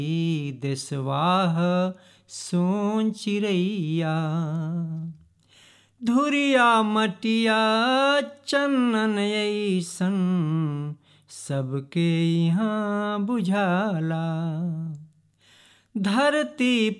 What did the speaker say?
देशवाह सोन चिड़ैया। धुरिया मटिया चन्नन ऐसन सबके यहाँ बुझाला। धरती